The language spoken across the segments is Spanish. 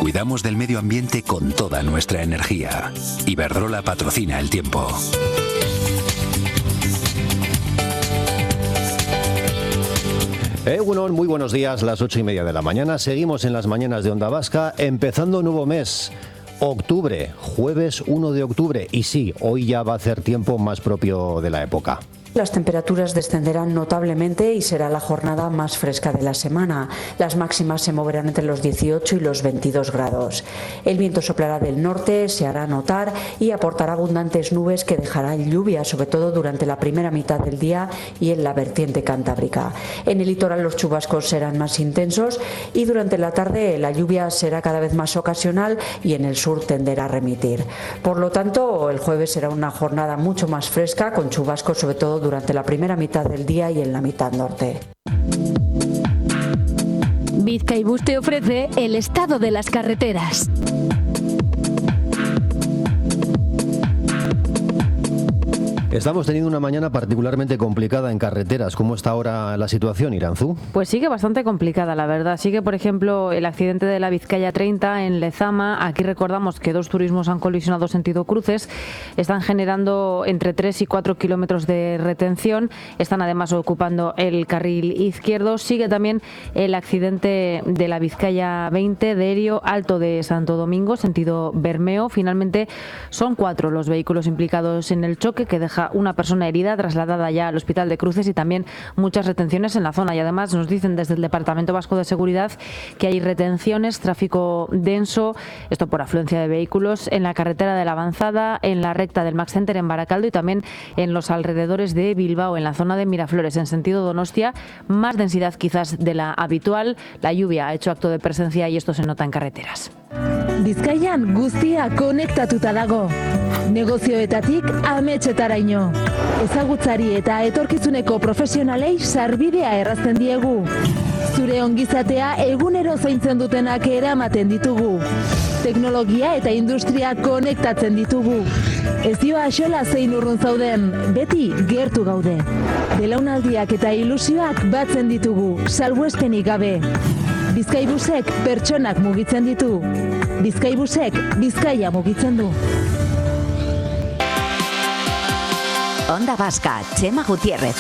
Cuidamos del medio ambiente con toda nuestra energía. Iberdrola patrocina el tiempo. Bueno, muy buenos días, las 8:30 de la mañana. Seguimos en las mañanas de Onda Vasca, empezando un nuevo mes. Octubre, jueves 1 de octubre. Y sí, hoy ya va a hacer tiempo más propio de la época. Las temperaturas descenderán notablemente y será la jornada más fresca de la semana. Las máximas se moverán entre los 18 y los 22 grados. El viento soplará del norte, se hará notar y aportará abundantes nubes que dejarán lluvia, sobre todo durante la primera mitad del día y en la vertiente cantábrica. En el litoral los chubascos serán más intensos y durante la tarde la lluvia será cada vez más ocasional y en el sur tenderá a remitir. Por lo tanto, el jueves será una jornada mucho más fresca, con chubascos sobre todo durante la primera mitad del día y en la mitad norte. Bizkaibus te ofrece el estado de las carreteras. Estamos teniendo una mañana particularmente complicada en carreteras. ¿Cómo está ahora la situación, Iranzú? Pues sigue bastante complicada, la verdad. Sigue, por ejemplo, el accidente de la Vizcaya 30 en Lezama. Aquí recordamos que 2 turismos han colisionado sentido cruces. Están generando entre 3 y 4 kilómetros de retención. Están además ocupando el carril izquierdo. Sigue también el accidente de la Vizcaya 20 de Erio, Alto de Santo Domingo, sentido Bermeo. Finalmente son 4 los vehículos implicados en el choque, que deja una persona herida trasladada ya al Hospital de Cruces y también muchas retenciones en la zona. Y además nos dicen desde el Departamento Vasco de Seguridad que hay retenciones, tráfico denso, esto por afluencia de vehículos, en la carretera de la Avanzada, en la recta del Max Center en Baracaldo y también en los alrededores de Bilbao, en la zona de Miraflores, en sentido Donostia. Más densidad quizás de la habitual. La lluvia ha hecho acto de presencia y esto se nota en carreteras. Bizkaian guztia konektatuta dago. Negozioetatik ametsetaraino. Ezagutzari eta etorkizuneko profesionalei sarbidea errazten diegu. Zure ongizatea egunero zaintzen dutenak eramaten ditugu. Teknologia eta industria konektatzen ditugu. Ez dio axola zein urrun zauden, beti gertu gaude. Belaunaldiak eta ilusioak batzen ditugu, salbuespenik gabe. Bizkaibusek pertsonak mugitzen ditu. Bizkaibusek Bizkaia mugitzen du. Onda Vasca, Chema Gutiérrez.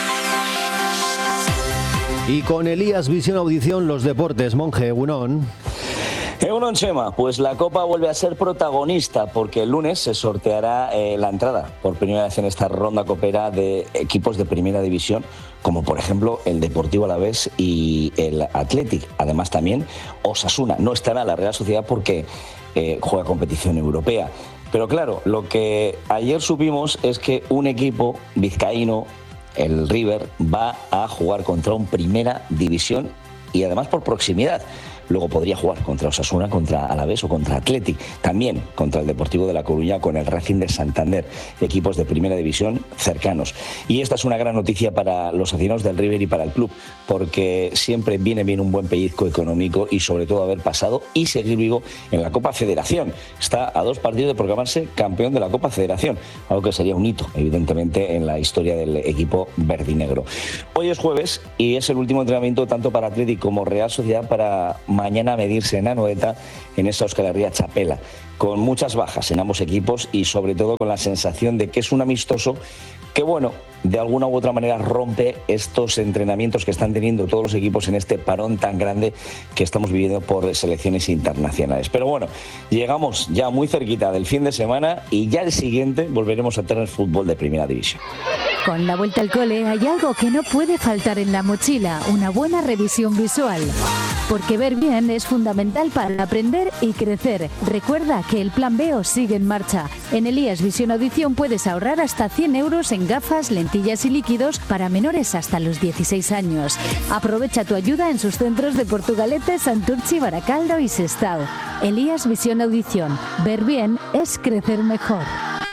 Y con Elías Visión Audición, los deportes. Monje, egunon. Egunon, Chema, pues la Copa vuelve a ser protagonista porque el lunes se sorteará la entrada por primera vez en esta ronda copera de equipos de primera división, como por ejemplo el Deportivo Alavés y el Athletic. Además también Osasuna. No estará la Real Sociedad porque juega competición europea. Pero claro, lo que ayer supimos es que un equipo vizcaíno, el River, va a jugar contra un primera división y además por proximidad. Luego podría jugar contra Osasuna, contra Alavés o contra Athletic. También contra el Deportivo de La Coruña, con el Racing de Santander. Equipos de primera división cercanos. Y esta es una gran noticia para los aficionados del River y para el club, porque siempre viene bien un buen pellizco económico y sobre todo haber pasado y seguir vivo en la Copa Federación. Está a 2 partidos de proclamarse campeón de la Copa Federación, algo que sería un hito, evidentemente, en la historia del equipo verdinegro. Hoy es jueves y es el último entrenamiento tanto para Athletic como Real Sociedad para mañana medirse en Anoeta, en esta Euskal Herria Txapela, con muchas bajas en ambos equipos y sobre todo con la sensación de que es un amistoso que, bueno, de alguna u otra manera rompe estos entrenamientos que están teniendo todos los equipos en este parón tan grande que estamos viviendo por selecciones internacionales. Pero bueno, llegamos ya muy cerquita del fin de semana y ya el siguiente volveremos a tener fútbol de primera división. Con la vuelta al cole hay algo que no puede faltar en la mochila, una buena revisión visual. Porque ver bien es fundamental para aprender y crecer. Recuerda que el Plan B os sigue en marcha. En Elías Visión Audición puedes ahorrar hasta 100 euros en gafas, lentillas y líquidos para menores hasta los 16 años. Aprovecha tu ayuda en sus centros de Portugalete, Santurtzi, Baracaldo y Sestao. Elías Visión Audición. Ver bien es crecer mejor.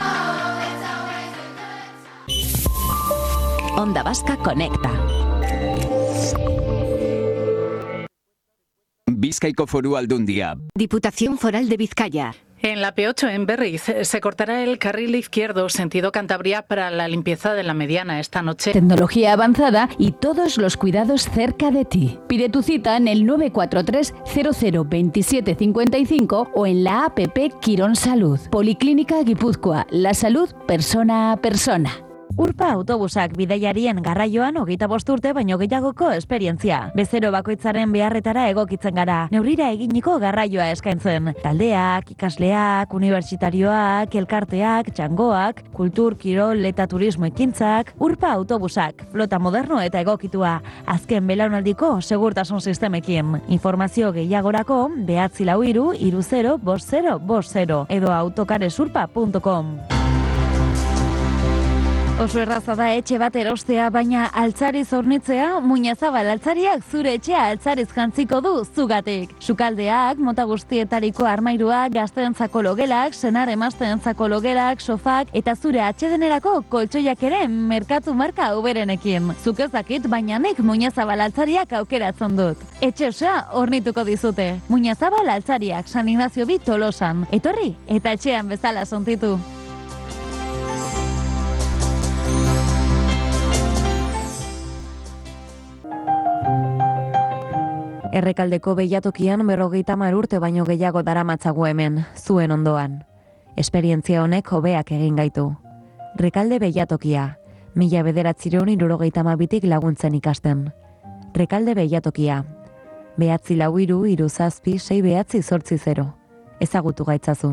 Onda Vasca conecta. Bizkaiko Foru Aldundia. Diputación Foral de Vizcaya. En la P8 en Berriz se cortará el carril izquierdo sentido Cantabria para la limpieza de la mediana esta noche. Tecnología avanzada y todos los cuidados cerca de ti. Pide tu cita en el 943 00 27 55 o en la app Quirón Salud. Policlínica Guipúzcoa. La salud persona a persona. Urpa autobusak bidaiarien garraioan 25 urte baino gehiagoko esperientzia. Bezero bakoitzaren beharretara egokitzen gara. Neurrira eginiko garraioa eskaintzen. Taldeak, ikasleak, unibertsitarioak, elkarteak, txangoak, kultur, kirol eta turismo ekintzak. Urpa autobusak, flota moderno eta egokitua. Azken belaunaldiko segurtasun sistemekin. Informazio gehiagorako 943 30 50 50 edo autocaresurpa.com. Oso erraza da etxe bat erostea, baina altzariz hornitzea, Muñazabal altzariak zure etxea altzariz jantziko du zugatik. Sukaldeak, mota guztietariko armairuak, gazteentzako logelak, senar emazteentzako logelak, sofak eta zure atsedenerako koltsoiak ere merkatu marka uberenekin. Zuk ez dakit, baina nik Muñazabal altzariak aukeratzen dut. Etxe osoa hornituko dizute. Muñazabal altzariak, San Ignacio bi Tolosan. Etorri eta etxean bezala sontitu. Errekaldeko beilatokian 50 urte baino gehiago daramatzagu hemen, zuen ondoan. Esperientzia honek hobeak egin gaitu. Rekalde beilatokia, 1972tik laguntzen ikasten. Rekalde beilatokia, 943 37 6980. Ezagutu gaitzazu.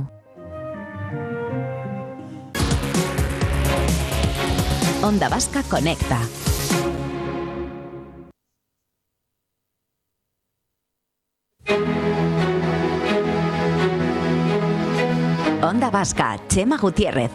Onda Vasca Conecta. Onda Vasca, Chema Gutiérrez.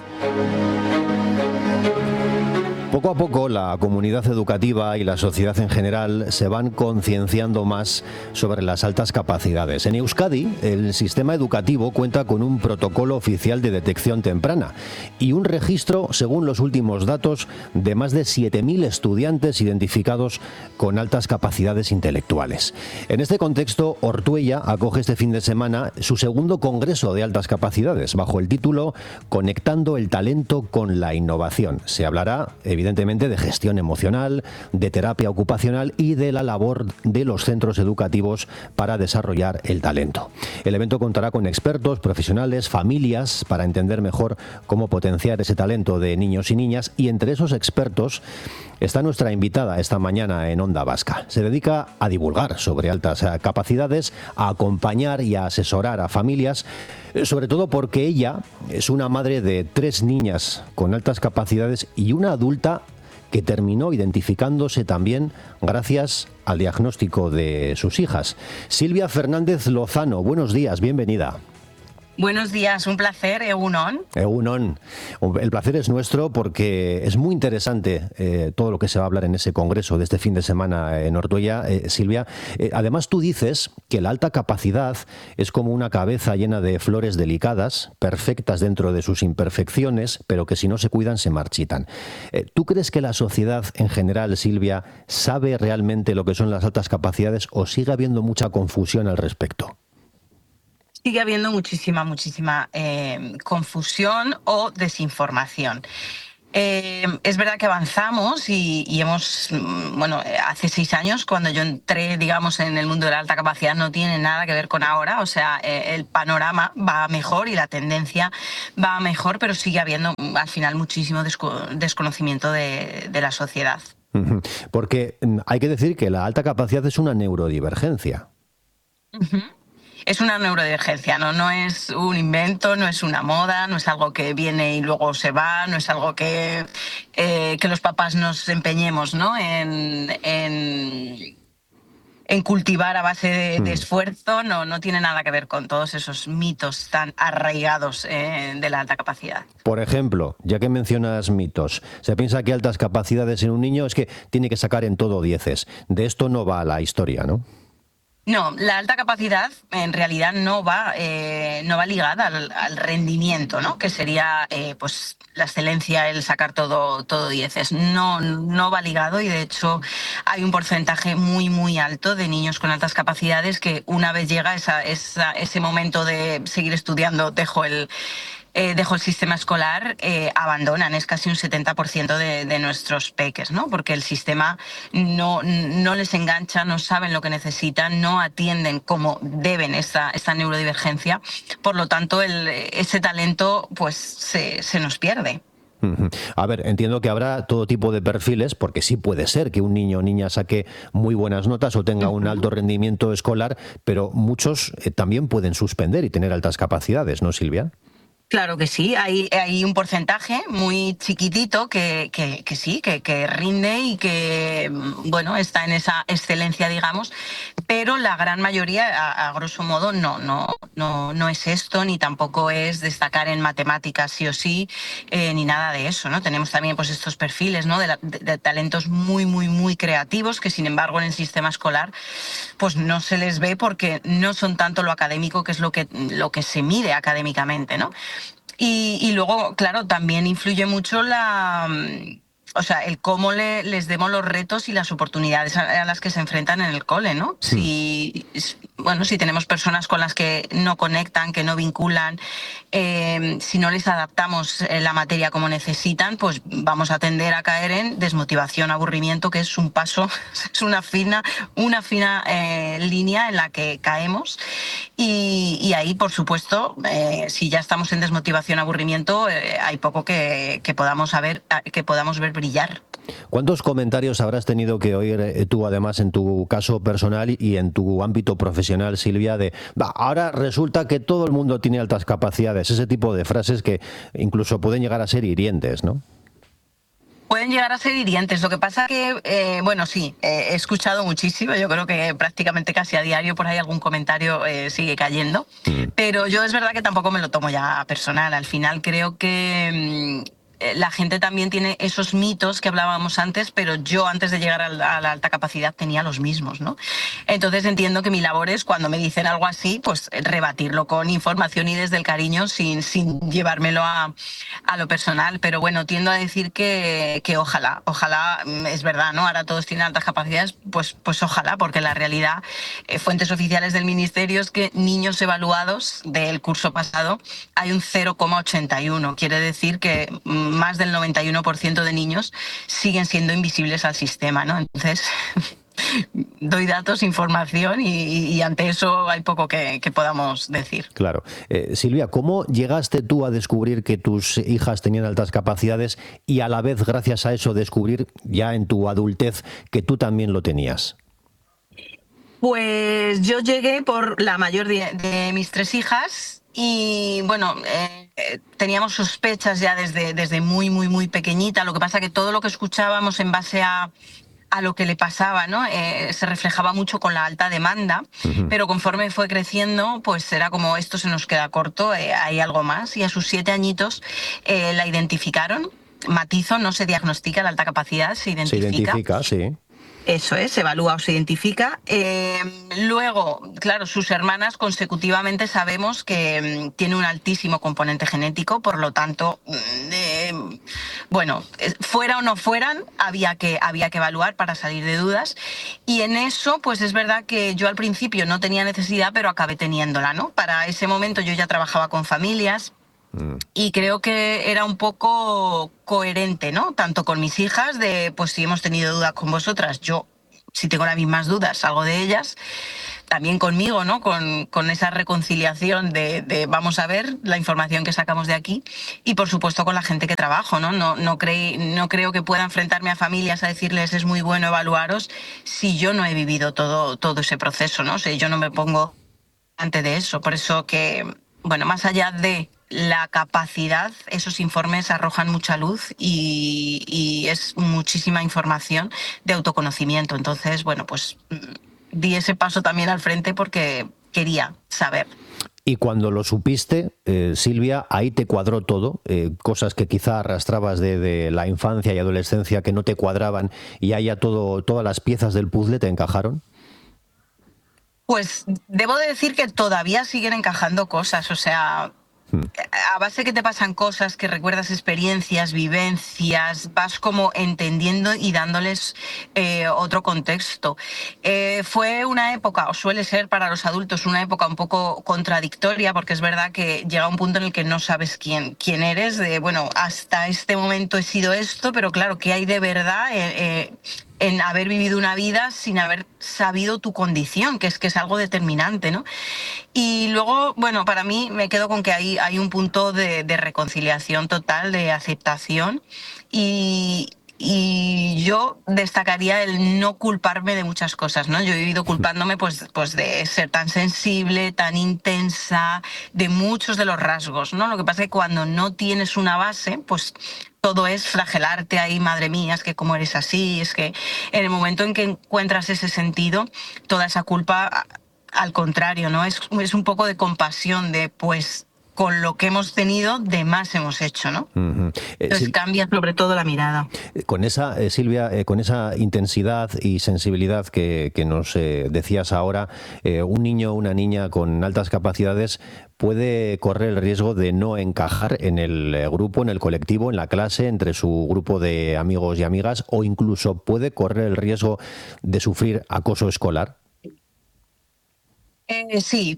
Poco a poco la comunidad educativa y la sociedad en general se van concienciando más sobre las altas capacidades. En Euskadi, el sistema educativo cuenta con un protocolo oficial de detección temprana y un registro, según los últimos datos, de más de 7.000 estudiantes identificados con altas capacidades intelectuales. En este contexto, Ortuella acoge este fin de semana su segundo congreso de altas capacidades, bajo el título Conectando el talento con la innovación. Se hablará, evidentemente, de gestión emocional, de terapia ocupacional y de la labor de los centros educativos para desarrollar el talento. El evento contará con expertos, profesionales, familias, para entender mejor cómo potenciar ese talento de niños y niñas, y entre esos expertos está nuestra invitada esta mañana en Onda Vasca. Se dedica a divulgar sobre altas capacidades, a acompañar y a asesorar a familias, sobre todo porque ella es una madre de 3 niñas con altas capacidades y una adulta que terminó identificándose también gracias al diagnóstico de sus hijas. Silvia Fernández Lozano, buenos días, bienvenida. Buenos días, un placer, Egunon. Egunon. El placer es nuestro porque es muy interesante todo lo que se va a hablar en ese congreso de este fin de semana en Ortuella, Silvia. Además, tú dices que la alta capacidad es como una cabeza llena de flores delicadas, perfectas dentro de sus imperfecciones, pero que si no se cuidan se marchitan. ¿Tú crees que la sociedad en general, Silvia, sabe realmente lo que son las altas capacidades o sigue habiendo mucha confusión al respecto? Sigue habiendo muchísima confusión o desinformación. Es verdad que avanzamos y hemos, hace 6 años, cuando yo entré, digamos, en el mundo de la alta capacidad, no tiene nada que ver con ahora. O sea, el panorama va mejor y la tendencia va mejor, pero sigue habiendo al final muchísimo desconocimiento de la sociedad. Porque hay que decir que la alta capacidad es una neurodivergencia. Es una neurodivergencia, no es un invento, no es una moda, no es algo que viene y luego se va, no es algo que los papás nos empeñemos, ¿no? en cultivar a base de esfuerzo. No tiene nada que ver con todos esos mitos tan arraigados de la alta capacidad. Por ejemplo, ya que mencionas mitos, se piensa que altas capacidades en un niño es que tiene que sacar en todo 10. De esto no va la historia, ¿no? No, la alta capacidad en realidad no va ligada al rendimiento, ¿no? Que sería pues la excelencia, el sacar todo dieces. No va ligado, y de hecho hay un porcentaje muy alto de niños con altas capacidades que una vez llega ese momento de seguir estudiando, dejo el sistema escolar, abandonan. Es casi un 70% de nuestros peques, ¿no? Porque el sistema no les engancha, no saben lo que necesitan, no atienden como deben esta neurodivergencia. Por lo tanto, ese talento pues se nos pierde. A ver, entiendo que habrá todo tipo de perfiles, porque sí puede ser que un niño o niña saque muy buenas notas o tenga un alto rendimiento escolar, pero muchos también pueden suspender y tener altas capacidades, ¿no, Silvia? Claro que sí, hay un porcentaje muy chiquitito que sí, que rinde y que, bueno, está en esa excelencia, digamos, pero la gran mayoría, a grosso modo, no es esto, ni tampoco es destacar en matemáticas sí o sí, ni nada de eso, ¿no? Tenemos también pues estos perfiles, ¿no? de talentos muy creativos que, sin embargo, en el sistema escolar pues no se les ve porque no son tanto lo académico, que es lo que se mide académicamente, ¿no? Y luego, claro, también influye mucho el cómo les demos los retos y las oportunidades a las que se enfrentan en el cole, ¿no? Sí. Si tenemos personas con las que no conectan, que no vinculan, si no les adaptamos la materia como necesitan, pues vamos a tender a caer en desmotivación, aburrimiento, que es un paso, es una fina línea en la que caemos. Y ahí, por supuesto, si ya estamos en desmotivación, aburrimiento, hay poco que podamos ver brillar. ¿Cuántos comentarios habrás tenido que oír tú, además, en tu caso personal y en tu ámbito profesional, Silvia, ahora resulta que todo el mundo tiene altas capacidades? Ese tipo de frases que incluso pueden llegar a ser hirientes, ¿no? Pueden llegar a ser hirientes. Lo que pasa que, he escuchado muchísimo. Yo creo que prácticamente casi a diario por ahí algún comentario sigue cayendo. Pero yo es verdad que tampoco me lo tomo ya personal. Al final creo que la gente también tiene esos mitos que hablábamos antes, pero yo antes de llegar a la alta capacidad tenía los mismos, ¿no? Entonces entiendo que mi labor es, cuando me dicen algo así, pues rebatirlo con información y desde el cariño, sin llevármelo a lo personal. Pero bueno, tiendo a decir que ojalá, es verdad, ¿no? Ahora todos tienen altas capacidades, pues ojalá, porque la realidad, fuentes oficiales del Ministerio, es que niños evaluados del curso pasado hay un 0,81. Quiere decir que más del 91% de niños siguen siendo invisibles al sistema, ¿no? Entonces, doy datos, información y ante eso hay poco que podamos decir. Claro. Silvia, ¿cómo llegaste tú a descubrir que tus hijas tenían altas capacidades y a la vez, gracias a eso, descubrir ya en tu adultez que tú también lo tenías? Pues yo llegué por la mayor de mis 3 hijas. Y bueno, teníamos sospechas ya desde muy pequeñita. Lo que pasa que todo lo que escuchábamos en base a lo que le pasaba, ¿no? Se reflejaba mucho con la alta demanda, pero conforme fue creciendo, pues era como, esto se nos queda corto, hay algo más. Y a sus 7 añitos la identificaron. Matizo, no se diagnostica la alta capacidad, se identifica. Se identifica, sí. Eso es, se evalúa o se identifica. Luego, claro, sus hermanas consecutivamente sabemos que tiene un altísimo componente genético, por lo tanto, fuera o no fueran, había que evaluar para salir de dudas. Y en eso, pues es verdad que yo al principio no tenía necesidad, pero acabé teniéndola, ¿no? Para ese momento yo ya trabajaba con familias. Y creo que era un poco coherente, ¿no? Tanto con mis hijas, pues si hemos tenido dudas con vosotras, yo, si tengo las mismas dudas, salgo de ellas. También conmigo, ¿no? Con esa reconciliación de vamos a ver la información que sacamos de aquí. Y por supuesto con la gente que trabajo, ¿no? No creo que pueda enfrentarme a familias a decirles es muy bueno evaluaros si yo no he vivido todo ese proceso, ¿no? O sea, yo no me pongo ante de eso. Por eso que, bueno, más allá de la capacidad, esos informes arrojan mucha luz y es muchísima información de autoconocimiento. Entonces, bueno, pues di ese paso también al frente porque quería saber. Y cuando lo supiste, Silvia, ahí te cuadró todo, cosas que quizá arrastrabas de la infancia y adolescencia que no te cuadraban, y ahí ya todas las piezas del puzzle te encajaron. Pues debo de decir que todavía siguen encajando cosas, o sea, a base que te pasan cosas, que recuerdas experiencias, vivencias, vas como entendiendo y dándoles otro contexto. Fue una época, o suele ser para los adultos, una época un poco contradictoria, porque es verdad que llega un punto en el que no sabes quién eres, bueno, hasta este momento he sido esto, pero claro, ¿qué hay de verdad en haber vivido una vida sin haber sabido tu condición, que es algo determinante, ¿no? Y luego, bueno, para mí me quedo con que hay un punto de reconciliación total, de aceptación, y yo destacaría el no culparme de muchas cosas, ¿no? Yo he vivido culpándome pues de ser tan sensible, tan intensa, de muchos de los rasgos, ¿no? Lo que pasa es que cuando no tienes una base, pues todo es flagelarte ahí, madre mía, es que cómo eres así, es que en el momento en que encuentras ese sentido, toda esa culpa, al contrario, ¿no? Es un poco de compasión, de pues con lo que hemos tenido, de más hemos hecho, ¿no? Entonces cambia sobre todo la mirada. Con esa, Silvia, con esa intensidad y sensibilidad que nos decías ahora, un niño o una niña con altas capacidades puede correr el riesgo de no encajar en el grupo, en el colectivo, en la clase, entre su grupo de amigos y amigas, o incluso puede correr el riesgo de sufrir acoso escolar. Sí,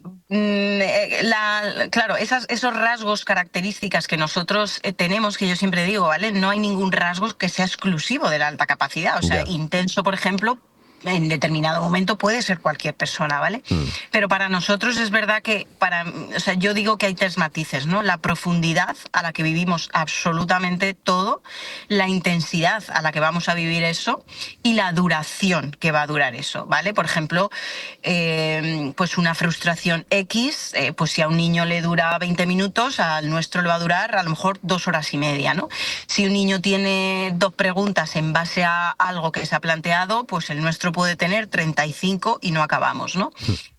claro, esos rasgos, características que nosotros tenemos, que yo siempre digo, ¿vale? No hay ningún rasgo que sea exclusivo de la alta capacidad. O sea, intenso, por ejemplo, en determinado momento puede ser cualquier persona, ¿vale? Pero para nosotros es verdad que, o sea, yo digo que hay tres matices, ¿no? La profundidad a la que vivimos absolutamente todo, la intensidad a la que vamos a vivir eso y la duración que va a durar eso, ¿vale? Por ejemplo, pues una frustración X, pues si a un niño le dura 20 minutos, al nuestro le va a durar a lo mejor 2 horas y media, ¿no? Si un niño tiene 2 preguntas en base a algo que se ha planteado, pues el nuestro puede tener 35 y no acabamos, ¿no?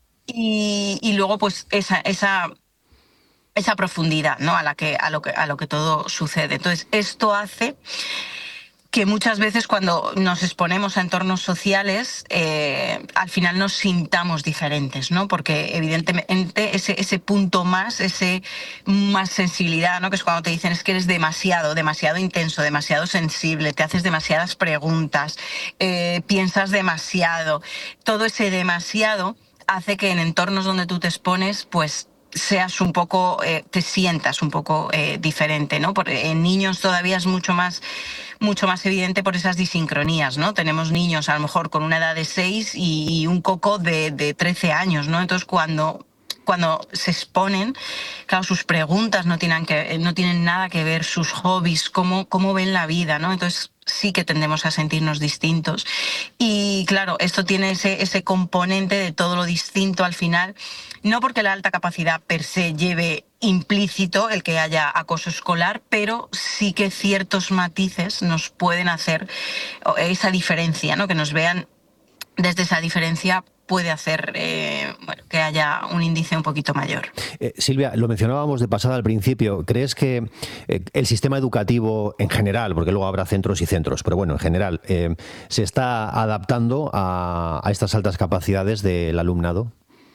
Y luego pues esa profundidad, ¿no? a lo que todo sucede. Entonces esto hace que muchas veces cuando nos exponemos a entornos sociales, al final nos sintamos diferentes, ¿no? Porque evidentemente ese punto más, más sensibilidad, ¿no? Que es cuando te dicen es que eres demasiado intenso, demasiado sensible, te haces demasiadas preguntas, piensas demasiado. Todo ese demasiado hace que en entornos donde tú te expones, pues seas un poco, te sientas un poco diferente, ¿no? Porque en niños todavía es mucho más evidente por esas disincronías, ¿no? Tenemos niños a lo mejor con una edad de 6 y un coco de 13 años, ¿no? Entonces cuando se exponen, claro, sus preguntas no tienen nada que ver, sus hobbies, cómo ven la vida, ¿no? Entonces sí que tendemos a sentirnos distintos. Y claro, esto tiene ese componente de todo lo distinto al final, no porque la alta capacidad per se lleve implícito el que haya acoso escolar, pero sí que ciertos matices nos pueden hacer esa diferencia, ¿no? Que nos vean desde esa diferencia puede hacer que haya un índice un poquito mayor. Silvia, lo mencionábamos de pasada al principio. ¿Crees que el sistema educativo en general, porque luego habrá centros y centros, pero bueno, en general, se está adaptando a estas altas capacidades del alumnado?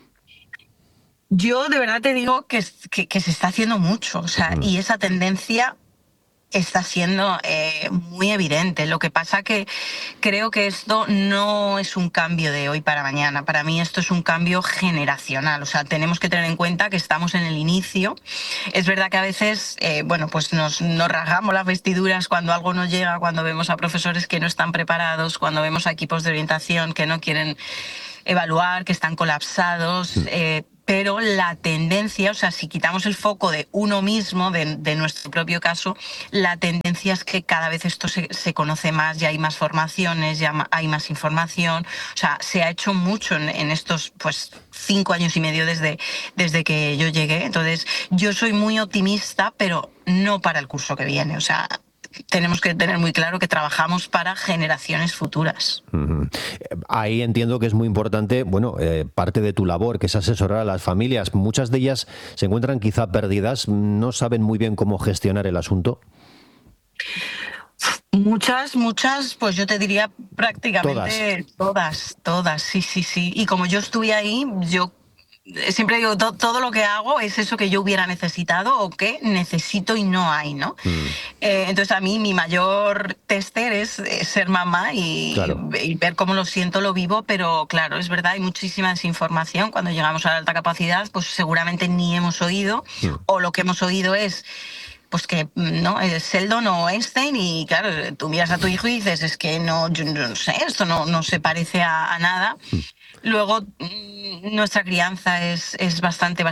Yo de verdad te digo que se está haciendo mucho, o sea, y esa tendencia está siendo muy evidente. Lo que pasa que creo que esto no es un cambio de hoy para mañana. Para mí esto es un cambio generacional. O sea, tenemos que tener en cuenta que estamos en el inicio. Es verdad que a veces, pues nos rasgamos las vestiduras cuando algo no llega, cuando vemos a profesores que no están preparados, cuando vemos a equipos de orientación que no quieren evaluar, que están colapsados. Pero la tendencia, o sea, si quitamos el foco de uno mismo, de nuestro propio caso, la tendencia es que cada vez esto se conoce más, ya hay más formaciones, ya hay más información. O sea, se ha hecho mucho en estos 5 años y medio desde que yo llegué. Entonces, yo soy muy optimista, pero no para el curso que viene. O sea, tenemos que tener muy claro que trabajamos para generaciones futuras. Ahí entiendo que es muy importante, parte de tu labor, que es asesorar a las familias. Muchas de ellas se encuentran quizá perdidas, no saben muy bien cómo gestionar el asunto. Muchas, pues yo te diría prácticamente todas, sí. Y como yo estuve ahí, yo siempre digo, todo lo que hago es eso que yo hubiera necesitado o que necesito y no hay, ¿no? Entonces a mí mi mayor tester es ser mamá y ver cómo lo siento, lo vivo, pero claro, es verdad, hay muchísima desinformación. Cuando llegamos a la alta capacidad, pues seguramente ni hemos oído, o lo que hemos oído es pues que no es Sheldon o Einstein, y claro, tú miras a tu hijo y dices, es que yo no sé, esto no se parece a nada. Luego, nuestra crianza es bastante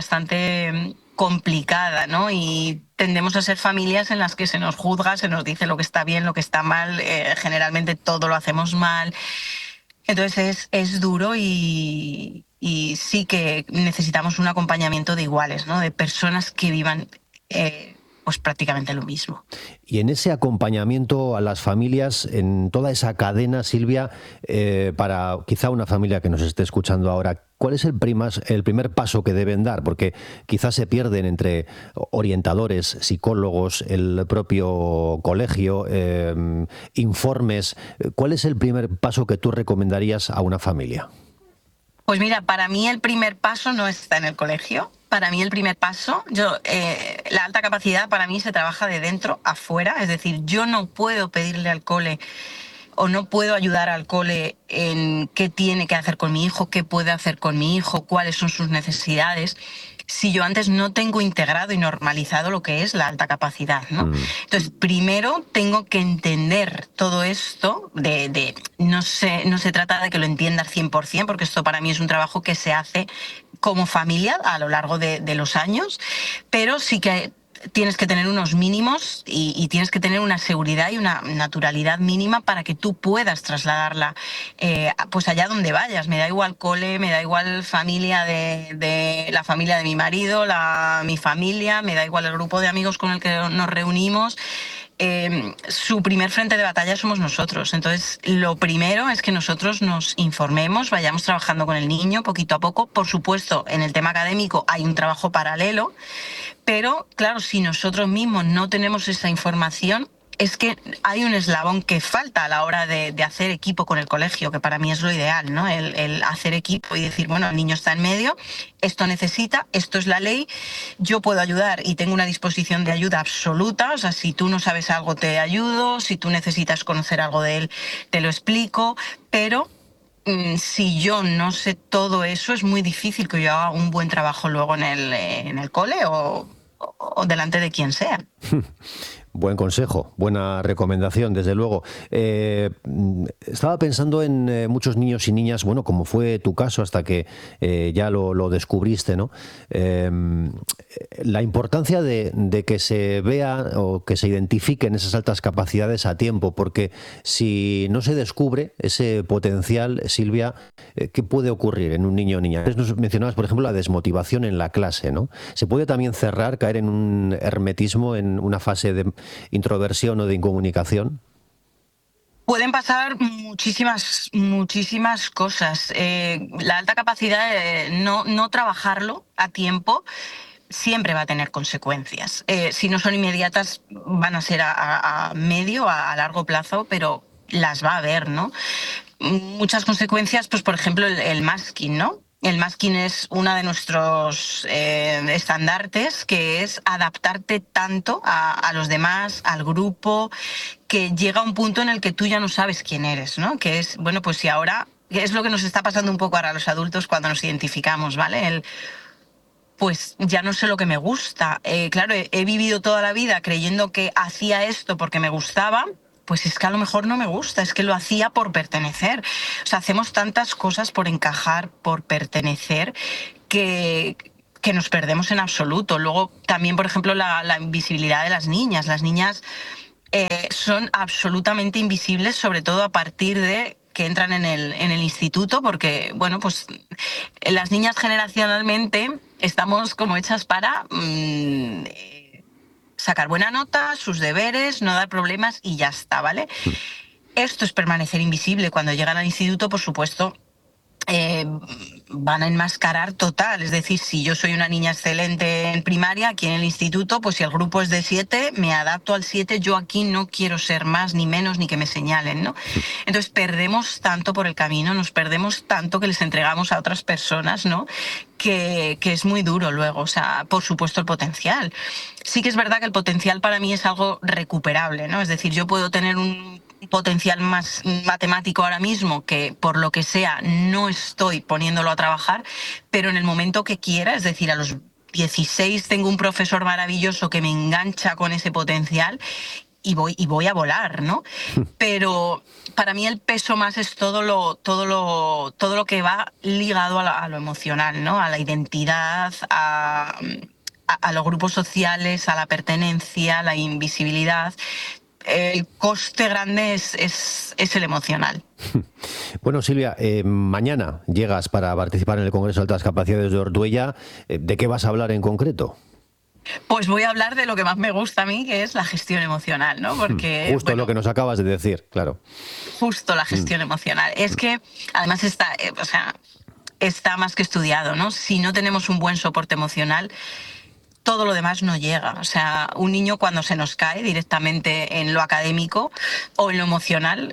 complicada, ¿no? Y tendemos a ser familias en las que se nos juzga, se nos dice lo que está bien, lo que está mal, generalmente todo lo hacemos mal. Entonces es duro y sí que necesitamos un acompañamiento de iguales, ¿no? De personas que vivan pues prácticamente lo mismo. Y en ese acompañamiento a las familias, en toda esa cadena, Silvia, para quizá una familia que nos esté escuchando ahora, ¿cuál es el primer paso que deben dar? Porque quizás se pierden entre orientadores, psicólogos, el propio colegio, informes. ¿Cuál es el primer paso que tú recomendarías a una familia? Pues mira, para mí el primer paso no está en el colegio. Para mí el primer paso, la alta capacidad para mí se trabaja de dentro a fuera. Es decir, yo no puedo pedirle al cole o no puedo ayudar al cole en qué tiene que hacer con mi hijo, qué puede hacer con mi hijo, cuáles son sus necesidades, si yo antes no tengo integrado y normalizado lo que es la alta capacidad, ¿no? Entonces, primero tengo que entender todo esto, no se trata de que lo entienda al 100%, porque esto para mí es un trabajo que se hace como familia a lo largo de los años, pero sí que tienes que tener unos mínimos y tienes que tener una seguridad y una naturalidad mínima para que tú puedas trasladarla pues allá donde vayas. Me da igual cole, me da igual familia de la familia de mi marido, mi familia, me da igual el grupo de amigos con el que nos reunimos. Su primer frente de batalla somos nosotros. Entonces, lo primero es que nosotros nos informemos, vayamos trabajando con el niño poquito a poco. Por supuesto, en el tema académico hay un trabajo paralelo, pero claro, si nosotros mismos no tenemos esa información, es que hay un eslabón que falta a la hora de hacer equipo con el colegio, que para mí es lo ideal, ¿no? El hacer equipo y decir, bueno, el niño está en medio, esto necesita, esto es la ley, yo puedo ayudar y tengo una disposición de ayuda absoluta. O sea, si tú no sabes algo, te ayudo, si tú necesitas conocer algo de él, te lo explico, pero si yo no sé todo eso, es muy difícil que yo haga un buen trabajo luego en el cole o delante de quien sea. Buen consejo, buena recomendación, desde luego. Estaba pensando en muchos niños y niñas, bueno, como fue tu caso hasta que ya lo descubriste, ¿no? La importancia de que se vea o que se identifiquen esas altas capacidades a tiempo, porque si no se descubre ese potencial, Silvia, ¿qué puede ocurrir en un niño o niña? Nos mencionabas, por ejemplo, la desmotivación en la clase, ¿no? ¿Se puede también cerrar, caer en un hermetismo, en una fase de introversión o de incomunicación? Pueden pasar muchísimas cosas. La alta capacidad, no trabajarlo a tiempo, siempre va a tener consecuencias. Si no son inmediatas, van a ser a medio, a largo plazo, pero las va a haber, ¿no? Muchas consecuencias, pues por ejemplo el masking, ¿no? El masking es uno de nuestros estandartes, que es adaptarte tanto a los demás, al grupo, que llega un punto en el que tú ya no sabes quién eres, ¿no? Que es, bueno, pues si ahora, es lo que nos está pasando un poco ahora a los adultos cuando nos identificamos, ¿vale? Pues ya no sé lo que me gusta. Claro, he vivido toda la vida creyendo que hacía esto porque me gustaba. Pues es que a lo mejor no me gusta, es que lo hacía por pertenecer. O sea, hacemos tantas cosas por encajar, por pertenecer, que nos perdemos en absoluto. Luego también, por ejemplo, la invisibilidad de las niñas. Las niñas son absolutamente invisibles, sobre todo a partir de que entran en el instituto, porque, bueno, pues las niñas generacionalmente estamos como hechas para sacar buena nota, sus deberes, no dar problemas y ya está, ¿vale? Esto es permanecer invisible. Cuando llegan al instituto, por supuesto, van a enmascarar total. Es decir, si yo soy una niña excelente en primaria, aquí en el instituto, pues si el grupo es de 7, me adapto al 7, yo aquí no quiero ser más ni menos ni que me señalen, ¿no? Entonces perdemos tanto por el camino, nos perdemos tanto que les entregamos a otras personas, ¿no? Que es muy duro luego. O sea, por supuesto el potencial. Sí que es verdad que el potencial para mí es algo recuperable, ¿no? Es decir, yo puedo tener un potencial más matemático ahora mismo que por lo que sea no estoy poniéndolo a trabajar, pero en el momento que quiera, es decir, a los 16 tengo un profesor maravilloso que me engancha con ese potencial y voy a volar, ¿no? Pero para mí el peso más es todo lo que va ligado a lo emocional, ¿no? A la identidad, a los grupos sociales, a la pertenencia, a la invisibilidad. El coste grande es el emocional. Bueno, Silvia, mañana llegas para participar en el Congreso de Altas Capacidades de Ortuella. ¿De qué vas a hablar en concreto? Pues voy a hablar de lo que más me gusta a mí, que es la gestión emocional, ¿no? Porque justo lo que nos acabas de decir, claro. Justo la gestión emocional. Es que además está más que estudiado, ¿no? Si no tenemos un buen soporte emocional, todo lo demás no llega. O sea, un niño cuando se nos cae directamente en lo académico o en lo emocional,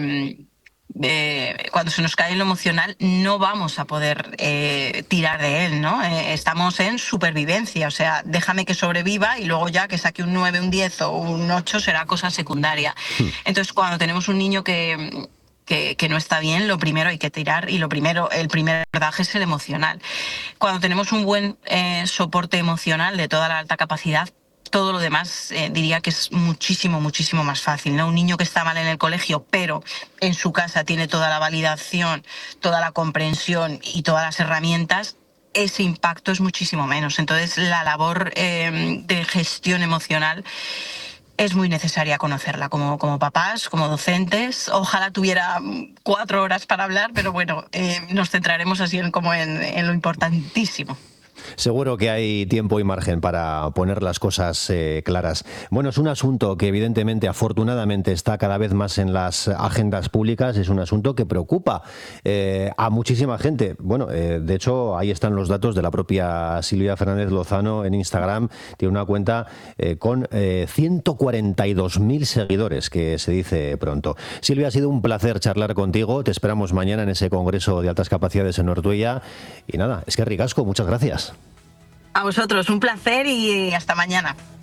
cuando se nos cae en lo emocional no vamos a poder tirar de él, ¿no? Estamos en supervivencia, o sea, déjame que sobreviva y luego ya que saque un 9, un 10 o un 8 será cosa secundaria. Entonces, cuando tenemos un niño que no está bien, lo primero hay que tirar y el primer abordaje es el emocional. Cuando tenemos un buen soporte emocional de toda la alta capacidad, todo lo demás diría que es muchísimo, muchísimo más fácil, ¿no? Un niño que está mal en el colegio, pero en su casa tiene toda la validación, toda la comprensión y todas las herramientas, ese impacto es muchísimo menos. Entonces, la labor de gestión emocional es muy necesaria conocerla como papás, como docentes. Ojalá tuviera 4 horas para hablar, pero bueno, nos centraremos así en lo importantísimo. Seguro que hay tiempo y margen para poner las cosas claras. Bueno, es un asunto que evidentemente, afortunadamente, está cada vez más en las agendas públicas. Es un asunto que preocupa a muchísima gente. Bueno, de hecho, ahí están los datos de la propia Silvia Fernández Lozano en Instagram. Tiene una cuenta con 142.000 seguidores, que se dice pronto. Silvia, ha sido un placer charlar contigo. Te esperamos mañana en ese Congreso de Altas Capacidades en Ortuella. Y nada, es que ricasco, muchas gracias. A vosotros, un placer y hasta mañana.